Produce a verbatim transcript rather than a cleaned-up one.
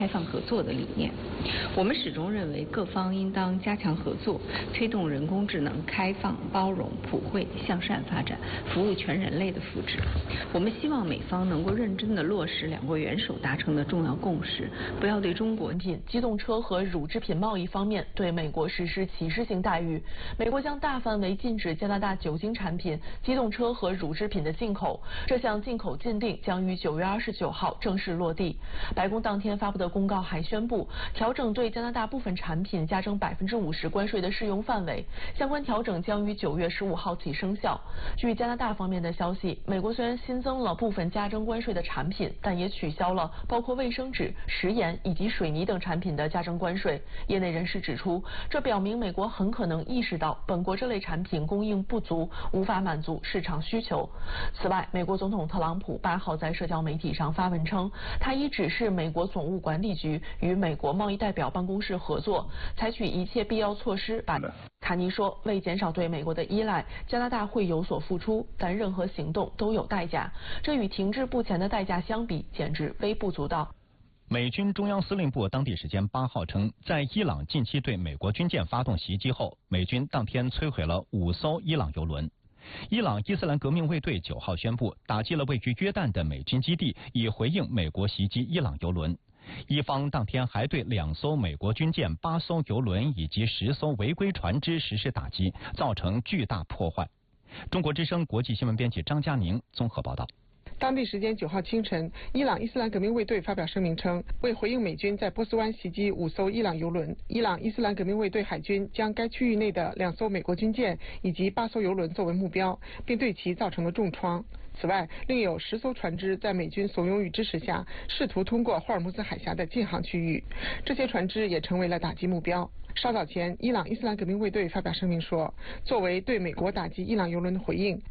开放合作的理念。我们始终认为各方应当加强合作，推动人工智能开放、包容、普惠、向善发展，服务全人类的福祉。我们希望美方能够认真地落实两国元首达成的重要共识，不要对中国品、机动车和乳制品贸易方面对美国实施歧视性待遇。美国将大范围禁止加拿大酒精产品、机动车和乳制品的进口。这项进口禁令将于九月二十九号正式落地。白宫当天发布的公告还宣布，调整对加拿大部分产品加征百分之五十关税的适用范围。相关调整将于九月十五号起生效。据加拿大方面的消息，美国虽然新增了部分加征关税的产品，但也取消了包括卫生纸、食盐以及水泥等产品的加征关税。业内人士指出，这表明美国很可能意识到本国这类产品供应不足，无法满足市场需求。此外，美国总统特朗普八号在社交媒体上发文称，他已指示美国总务管理局与美国贸易代表办公室合作，采取一切必要措施把。卡尼说，为减少对美国的依赖，加拿大会有所付出，但任何行动都有代价，这与停滞不前的代价相比，简直微不足道。 美军中央司令部当地时间八号称，在伊朗近期对美国军舰发动袭击后，美军当天摧毁了五艘伊朗油轮。伊朗伊斯兰革命卫队九号宣布，打击了位于约旦的美军基地，以回应美国袭击伊朗油轮。伊方当天还对两艘美国军舰、八艘油轮以及十艘违规船只实施打击，造成巨大破坏。中国之声国际新闻编辑张佳宁综合报道。 当地时间九号清晨，伊朗伊斯兰革命卫队发表声明称，为回应美军在波斯湾袭击五艘伊朗油轮，伊朗伊斯兰革命卫队海军将该区域内的两艘美国军舰以及八艘油轮作为目标，并对其造成了重创。此外，另有十艘船只在美军怂恿与支持下，试图通过霍尔木兹海峡的禁航区域，这些船只也成为了打击目标。稍早前，伊朗伊斯兰革命卫队发表声明说，作为对美国打击伊朗油轮的回应，